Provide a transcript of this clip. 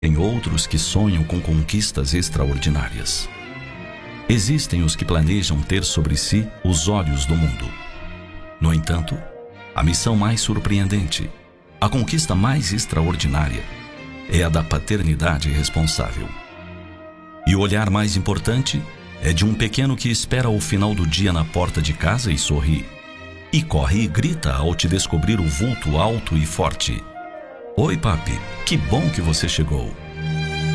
Tem outros que sonham com conquistas extraordinárias. Existem os que planejam ter sobre si os olhos do mundo. No entanto, a missão mais surpreendente, a conquista mais extraordinária, é a da paternidade responsável. E o olhar mais importante é de um pequeno que espera o final do dia na porta de casa e sorri. E corre e grita ao te descobrir o vulto alto e forte. Oi, papi, que bom que você chegou.